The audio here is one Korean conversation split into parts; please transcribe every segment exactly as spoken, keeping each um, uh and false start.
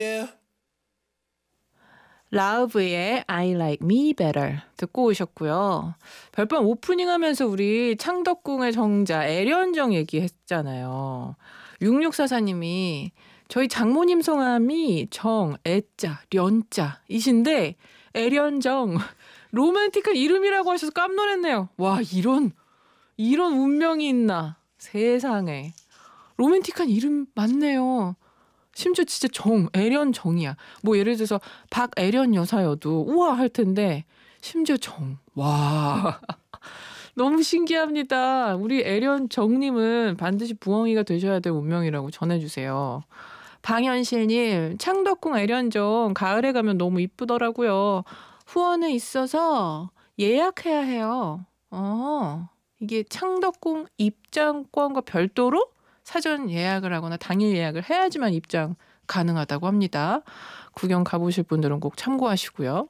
라우브의 I Like Me Better 듣고 오셨고요. 별밤 오프닝 하면서 우리 창덕궁의 정자 애련정 얘기했잖아요. 육육사사님이 저희 장모님 성함이 정, 애자, 련자이신데 애련정 로맨틱한 이름이라고 하셔서 깜놀했네요. 와, 이런 이런 운명이 있나 세상에. 로맨틱한 이름 맞네요. 심지어 진짜 정, 애련 정이야. 뭐 예를 들어서 박애련 여사여도 우와 할 텐데 심지어 정. 와. 너무 신기합니다. 우리 애련 정님은 반드시 부엉이가 되셔야 될 운명이라고 전해주세요. 방현실님, 창덕궁 애련정 가을에 가면 너무 이쁘더라고요. 후원에 있어서 예약해야 해요. 어, 이게 창덕궁 입장권과 별도로 사전 예약을 하거나 당일 예약을 해야지만 입장 가능하다고 합니다. 구경 가보실 분들은 꼭 참고하시고요.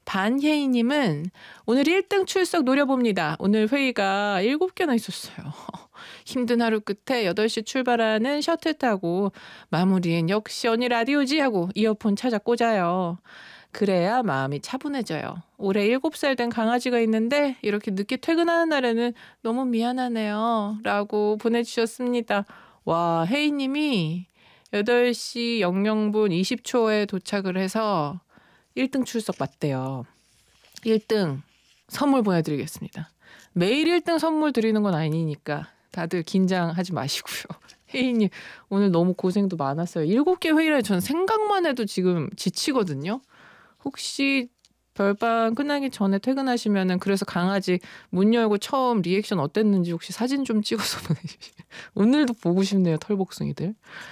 반혜희님은 오늘 일 등 출석 노려봅니다. 오늘 회의가 일곱 개나 있었어요. 힘든 하루 끝에 여덟 시 출발하는 셔틀 타고 마무리엔 역시 언니 라디오지 하고 이어폰 찾아 꽂아요. 그래야 마음이 차분해져요. 올해 일곱 살 된 강아지가 있는데 이렇게 늦게 퇴근하는 날에는 너무 미안하네요. 라고 보내주셨습니다. 와, 혜희님이 여덟 시 영영 분 이십 초에 도착을 해서 일 등 출석 맞대요. 일 등 선물 보내드리겠습니다. 매일 일 등 선물 드리는 건 아니니까 다들 긴장하지 마시고요. 혜희님 오늘 너무 고생도 많았어요. 일곱 개 회의라 전 생각만 해도 지금 지치거든요. 혹시 별밤 끝나기 전에 퇴근하시면은 그래서 강아지 문 열고 처음 리액션 어땠는지 혹시 사진 좀 찍어서 보내주시면 오늘도 보고 싶네요. 털복숭이들.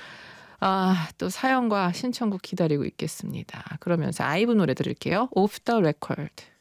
아, 또 사연과 신청곡 기다리고 있겠습니다. 그러면서 아이브 노래 들을게요. Off the record.